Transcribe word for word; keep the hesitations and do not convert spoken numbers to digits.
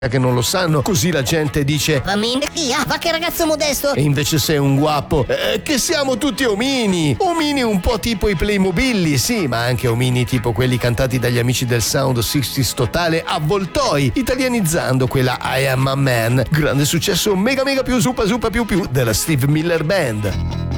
che non lo sanno, così la gente dice Va min- ah, va che ragazzo modesto. e invece sei un guappo, eh, che siamo tutti omini, omini un po' tipo i Playmobil, sì, ma anche omini tipo quelli cantati dagli amici del Sound sessanta totale avvoltoi, italianizzando quella I Am a Man, grande successo mega mega più super super più più della Steve Miller Band.